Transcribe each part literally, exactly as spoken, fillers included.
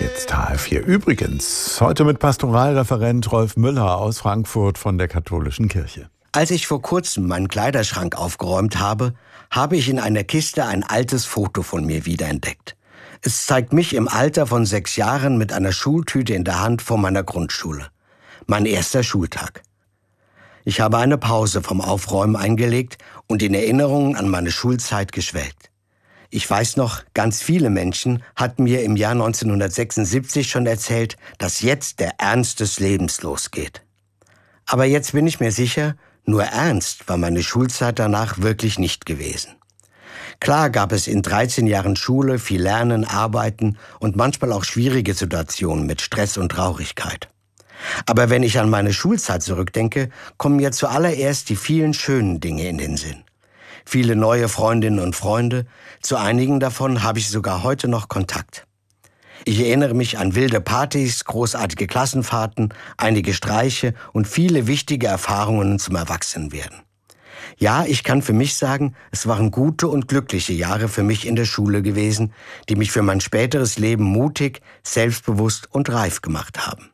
jetzt H F vier. Übrigens, heute mit Pastoralreferent Rolf Müller aus Frankfurt von der Katholischen Kirche. Als ich vor kurzem meinen Kleiderschrank aufgeräumt habe, habe ich in einer Kiste ein altes Foto von mir wiederentdeckt. Es zeigt mich im Alter von sechs Jahren mit einer Schultüte in der Hand vor meiner Grundschule. Mein erster Schultag. Ich habe eine Pause vom Aufräumen eingelegt und in Erinnerungen an meine Schulzeit geschwelgt. Ich weiß noch, ganz viele Menschen hatten mir im Jahr neunzehnhundertsechsundsiebzig schon erzählt, dass jetzt der Ernst des Lebens losgeht. Aber jetzt bin ich mir sicher, nur ernst war meine Schulzeit danach wirklich nicht gewesen. Klar gab es in dreizehn Jahren Schule viel Lernen, Arbeiten und manchmal auch schwierige Situationen mit Stress und Traurigkeit. Aber wenn ich an meine Schulzeit zurückdenke, kommen mir zuallererst die vielen schönen Dinge in den Sinn. Viele neue Freundinnen und Freunde, zu einigen davon habe ich sogar heute noch Kontakt. Ich erinnere mich an wilde Partys, großartige Klassenfahrten, einige Streiche und viele wichtige Erfahrungen zum Erwachsenwerden. Ja, ich kann für mich sagen, es waren gute und glückliche Jahre für mich in der Schule gewesen, die mich für mein späteres Leben mutig, selbstbewusst und reif gemacht haben.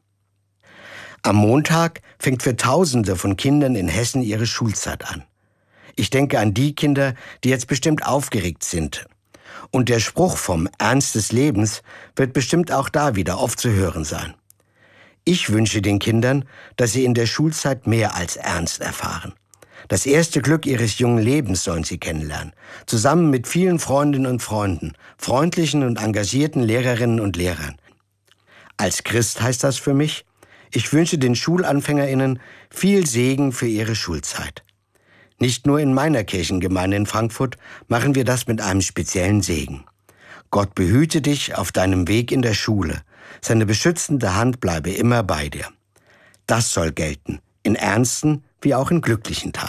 Am Montag fängt für Tausende von Kindern in Hessen ihre Schulzeit an. Ich denke an die Kinder, die jetzt bestimmt aufgeregt sind. Und der Spruch vom Ernst des Lebens wird bestimmt auch da wieder oft zu hören sein. Ich wünsche den Kindern, dass sie in der Schulzeit mehr als Ernst erfahren. Das erste Glück ihres jungen Lebens sollen sie kennenlernen, zusammen mit vielen Freundinnen und Freunden, freundlichen und engagierten Lehrerinnen und Lehrern. Als Christ heißt das für mich, ich wünsche den SchulanfängerInnen viel Segen für ihre Schulzeit. Nicht nur in meiner Kirchengemeinde in Frankfurt machen wir das mit einem speziellen Segen. Gott behüte dich auf deinem Weg in der Schule. Seine beschützende Hand bleibe immer bei dir. Das soll gelten, in ernsten wie auch in glücklichen Tagen.